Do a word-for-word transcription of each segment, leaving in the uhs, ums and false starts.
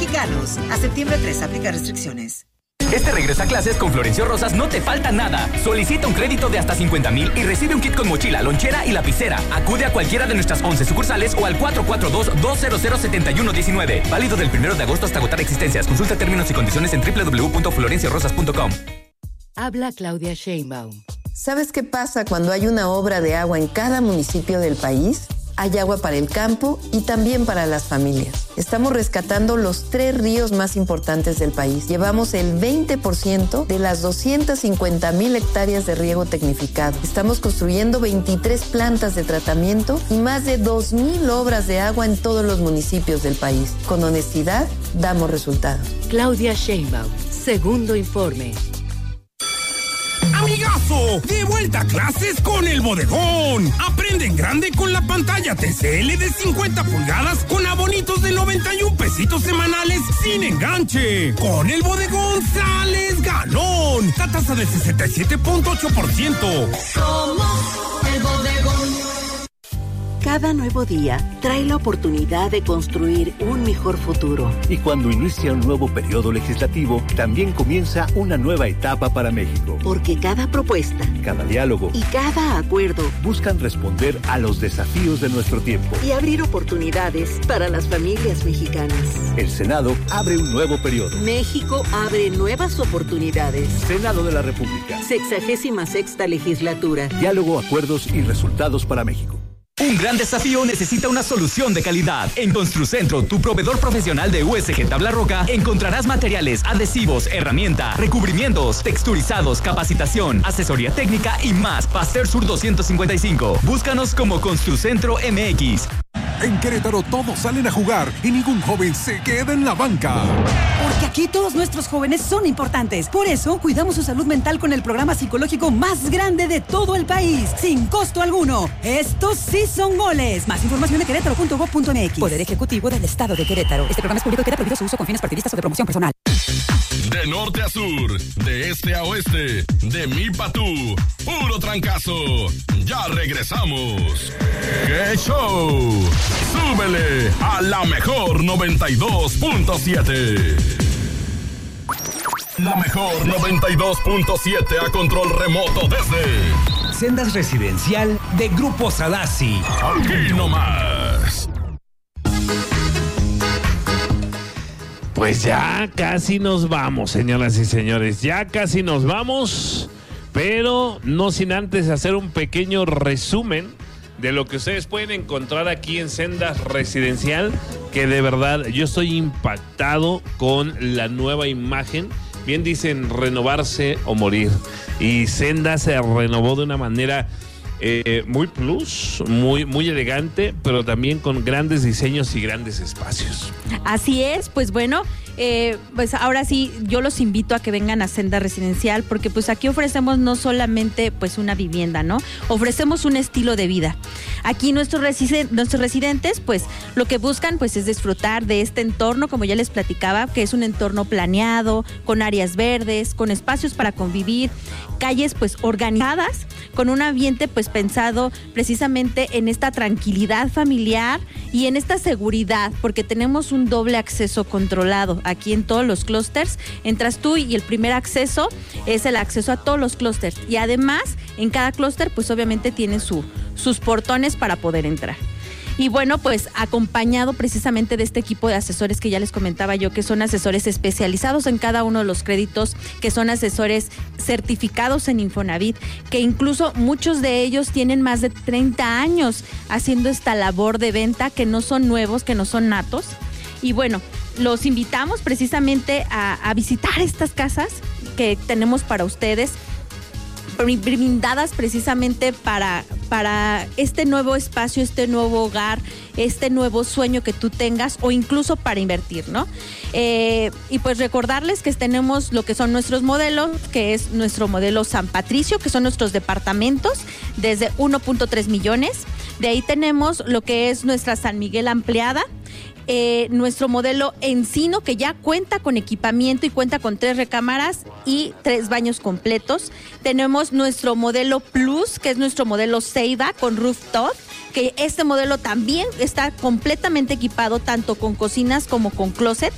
mexicanos. A septiembre tres, aplica restricciones. Este regreso a clases con Florencio Rosas no te falta nada. Solicita un crédito de hasta cincuenta mil y recibe un kit con mochila, lonchera y lapicera. Acude a cualquiera de nuestras once sucursales o al cuatro cuatro dos, dos cero cero, siete uno uno nueve. Válido del primero de agosto hasta agotar existencias. Consulta términos y condiciones en doble u doble u doble u punto florencio rosas punto com. Habla Claudia Sheinbaum. ¿Sabes qué pasa cuando hay una obra de agua en cada municipio del país? Hay agua para el campo y también para las familias. Estamos rescatando los tres ríos más importantes del país. Llevamos el veinte por ciento de las doscientas cincuenta mil hectáreas de riego tecnificado. Estamos construyendo veintitrés plantas de tratamiento y más de dos mil obras de agua en todos los municipios del país. Con honestidad, damos resultados. Claudia Sheinbaum, segundo informe. ¡Amigazo! ¡De vuelta a clases con el Bodegón! Aprende en grande con la pantalla T C L de cincuenta pulgadas con abonitos de noventa y un pesitos semanales sin enganche. Con el Bodegón sales ganón. La tasa del sesenta y siete punto ocho por ciento. Somos el Bodegón. Cada nuevo día trae la oportunidad de construir un mejor futuro. Y cuando inicia un nuevo periodo legislativo, también comienza una nueva etapa para México. Porque cada propuesta, cada diálogo y cada acuerdo buscan responder a los desafíos de nuestro tiempo y abrir oportunidades para las familias mexicanas. El Senado abre un nuevo periodo. México abre nuevas oportunidades. Senado de la República. Sexagésima sexta legislatura. Diálogo, acuerdos y resultados para México. Un gran desafío necesita una solución de calidad. En Construcentro, tu proveedor profesional de U S G Tabla Roca, encontrarás materiales, adhesivos, herramienta, recubrimientos, texturizados, capacitación, asesoría técnica y más. Pasteur Sur doscientos cincuenta y cinco. Búscanos como Construcentro M X. En Querétaro todos salen a jugar y ningún joven se queda en la banca. Porque aquí todos nuestros jóvenes son importantes. Por eso cuidamos su salud mental con el programa psicológico más grande de todo el país, sin costo alguno. Estos sí son goles. Más información de querétaro punto gob punto m x. Poder Ejecutivo del Estado de Querétaro. Este programa es público y queda prohibido su uso con fines partidistas o de promoción personal. De norte a sur, de este a oeste, de mi pa' tú, puro trancazo. Ya regresamos. ¡Qué show! ¡Súbele a la mejor noventa y dos punto siete! La mejor noventa y dos punto siete a control remoto desde Sendas Residencial de Grupo Sadasi. Aquí nomás. Pues ya casi nos vamos, señoras y señores, ya casi nos vamos, pero no sin antes hacer un pequeño resumen de lo que ustedes pueden encontrar aquí en Sendas Residencial, que de verdad yo estoy impactado con la nueva imagen. Bien dicen renovarse o morir, y Sendas se renovó de una manera Eh, muy plus, muy, muy elegante, pero también con grandes diseños y grandes espacios. Así es, pues bueno, eh, pues ahora sí, yo los invito a que vengan a Senda Residencial, porque pues aquí ofrecemos no solamente pues una vivienda, ¿no? Ofrecemos un estilo de vida. Aquí nuestros, residen- nuestros residentes, pues lo que buscan pues es disfrutar de este entorno, como ya les platicaba, que es un entorno planeado, con áreas verdes, con espacios para convivir, calles pues organizadas, con un ambiente pues pensado precisamente en esta tranquilidad familiar y en esta seguridad, porque tenemos un doble acceso controlado aquí en todos los clústeres. Entras tú y el primer acceso es el acceso a todos los clústeres, y además en cada clúster pues obviamente tiene su, sus portones para poder entrar. Y bueno, pues acompañado precisamente de este equipo de asesores que ya les comentaba yo, que son asesores especializados en cada uno de los créditos, que son asesores certificados en Infonavit, que incluso muchos de ellos tienen más de treinta años haciendo esta labor de venta, que no son nuevos, que no son natos. Y bueno, los invitamos precisamente a, a visitar estas casas que tenemos para ustedes, brindadas precisamente para, para este nuevo espacio, este nuevo hogar, este nuevo sueño que tú tengas, o incluso para invertir, ¿no? Eh, y pues recordarles que tenemos lo que son nuestros modelos, que es nuestro modelo San Patricio, que son nuestros departamentos desde uno punto tres millones. De ahí tenemos lo que es nuestra San Miguel ampliada, Eh, nuestro modelo Encino, que ya cuenta con equipamiento y cuenta con tres recámaras y tres baños completos. Tenemos nuestro modelo Plus, que es nuestro modelo Ceiba con rooftop, que este modelo también está completamente equipado tanto con cocinas como con closet.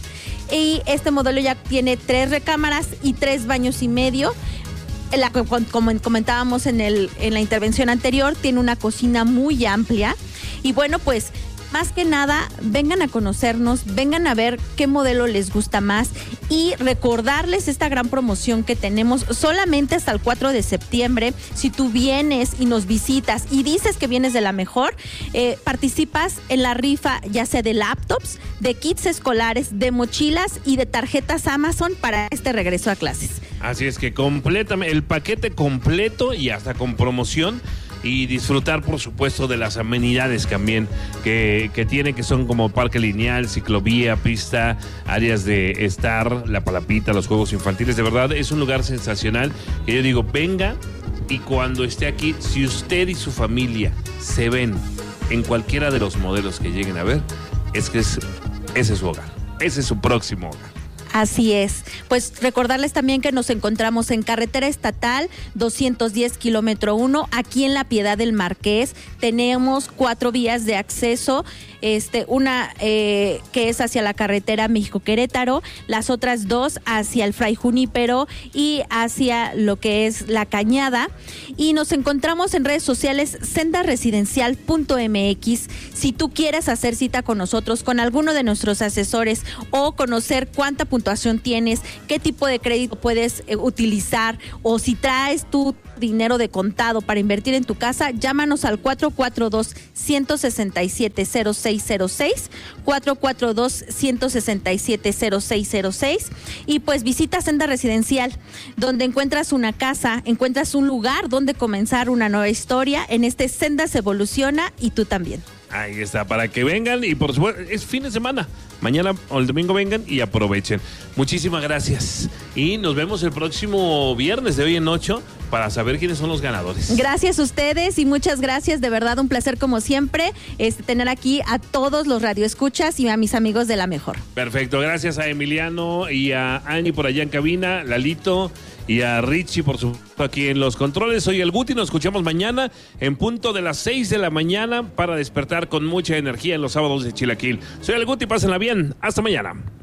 Y este modelo ya tiene tres recámaras y tres baños y medio. La, como comentábamos en, el, en la intervención anterior, tiene una cocina muy amplia. Y bueno, pues más que nada, vengan a conocernos, vengan a ver qué modelo les gusta más y recordarles esta gran promoción que tenemos solamente hasta el cuatro de septiembre. Si tú vienes y nos visitas y dices que vienes de La Mejor, eh, participas en la rifa ya sea de laptops, de kits escolares, de mochilas y de tarjetas Amazon para este regreso a clases. Así es que completamente, el paquete completo y hasta con promoción. Y disfrutar, por supuesto, de las amenidades también que, que tiene, que son como parque lineal, ciclovía, pista, áreas de estar, la palapita, los juegos infantiles. De verdad, es un lugar sensacional que yo digo, venga, y cuando esté aquí, si usted y su familia se ven en cualquiera de los modelos que lleguen a ver, es que es, ese es su hogar, ese es su próximo hogar. Así es. Pues recordarles también que nos encontramos en carretera estatal doscientos diez kilómetro uno, aquí en La Piedad del Marqués. Tenemos cuatro vías de acceso, este, una eh, que es hacia la carretera México-Querétaro, las otras dos hacia el Fray Junípero y hacia lo que es La Cañada. Y nos encontramos en redes sociales senda residencial punto m x. Si tú quieres hacer cita con nosotros, con alguno de nuestros asesores o conocer cuánta puntuación tienes, qué tipo de crédito puedes eh, utilizar, o si traes tu dinero de contado para invertir en tu casa, llámanos al cuatro cuatro dos, uno seis siete, cero seis cero seis, cuatro cuatro dos, uno seis siete, cero seis cero seis, y pues visita Senda Residencial, donde encuentras una casa, encuentras un lugar donde comenzar una nueva historia. En este Senda se evoluciona y tú también. Ahí está, para que vengan y por supuesto, es fin de semana. Mañana o el domingo vengan y aprovechen. Muchísimas gracias. Y nos vemos el próximo viernes de hoy en ocho para saber quiénes son los ganadores. Gracias a ustedes y muchas gracias. De verdad, un placer como siempre este, tener aquí a todos los radioescuchas y a mis amigos de La Mejor. Perfecto, gracias a Emiliano y a Ani por allá en cabina, Lalito y a Richie por supuesto aquí en los controles. Soy el Guti, nos escuchamos mañana en punto de las seis de la mañana para despertar con mucha energía en los sábados de Chilaquil. Soy el Guti, pásenla bien, hasta mañana.